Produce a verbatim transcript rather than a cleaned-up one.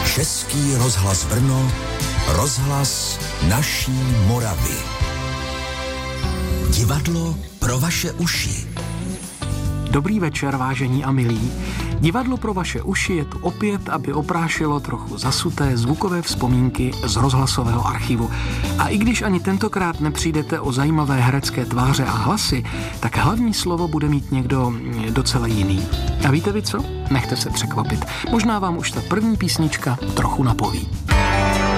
Český rozhlas Brno, rozhlas naší Moravy. Divadlo pro vaše uši. Dobrý večer, vážení a milí. Divadlo pro vaše uši je tu opět, aby oprášilo trochu zasuté zvukové vzpomínky z rozhlasového archivu. A i když ani tentokrát nepřijdete o zajímavé herecké tváře a hlasy, tak hlavní slovo bude mít někdo docela jiný. A víte vy co? Nechte se překvapit. Možná vám už ta první písnička trochu napoví.